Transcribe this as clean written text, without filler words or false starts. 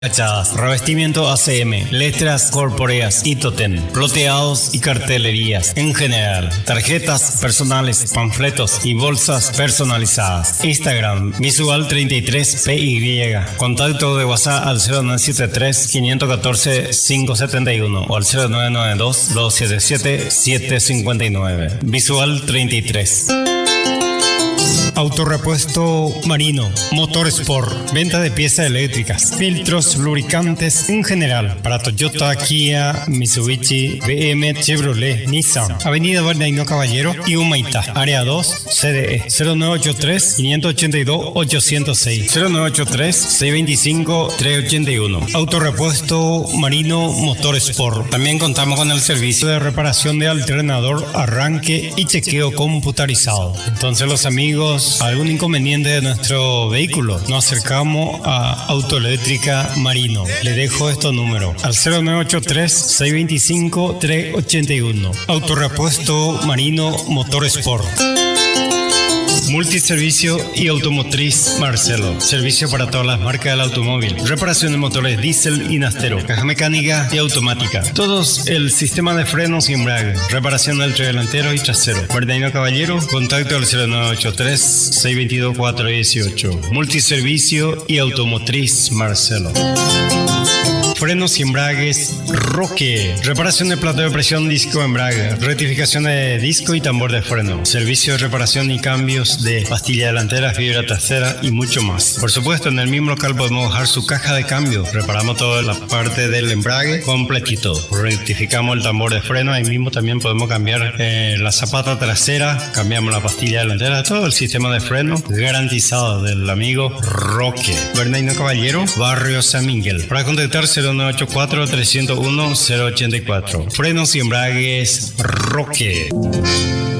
Fachadas, revestimiento ACM, letras corpóreas y tótem, ploteados y cartelerías en general, tarjetas personales, panfletos y bolsas personalizadas. Instagram, Visual33PY. Contacto de WhatsApp al 0973-514-571 o al 0992-277-759. Visual33. Autorepuesto Marino, Motor Sport, venta de piezas eléctricas, filtros, lubricantes en general para Toyota, Kia, Mitsubishi, BM, Chevrolet, Nissan. Avenida Bernardino Caballero y Humaitá, área 2, CDE 0983-582-806, 0983-625-381. Autorepuesto Marino, Motor Sport. También contamos con el servicio de reparación de alternador, arranque y chequeo computarizado. Entonces los amigos, algún inconveniente de nuestro vehículo, nos acercamos a Autoeléctrica Marino. Le dejo estos números al 0983-625-381. Autorepuesto Marino, Motor Sport. Multiservicio y automotriz Marcelo. Servicio para todas las marcas del automóvil. Reparación de motores diésel y nastero. Caja mecánica y automática. Todos el sistema de frenos y embrague. Reparación del tren delantero y trasero. Bernardino Caballero. Contacto al 0983-622-418. Multiservicio y automotriz Marcelo. Frenos y embragues Roque. Reparación de plato de presión, disco, embrague. Rectificación de disco y tambor de freno. Servicio de reparación y cambios de pastilla delantera, fibra trasera y mucho más. Por supuesto, en el mismo local podemos bajar su caja de cambio. Reparamos toda la parte del embrague completito. Rectificamos el tambor de freno. Ahí mismo también podemos cambiar la zapata trasera. Cambiamos la pastilla delantera. Todo el sistema de freno garantizado del amigo Roque. Bernardino Caballero, Barrio San Miguel. Para contactar 0984-301-084. Frenos y embragues Roque.